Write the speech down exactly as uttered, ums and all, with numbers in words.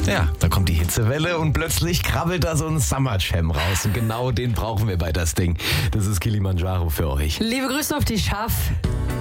Ja, da kommt die Hitzewelle und plötzlich krabbelt da so ein Summer Jam raus. Und genau den brauchen wir bei das Ding. Das ist Kilimanjaro für euch. Liebe Grüße auf die Schaff.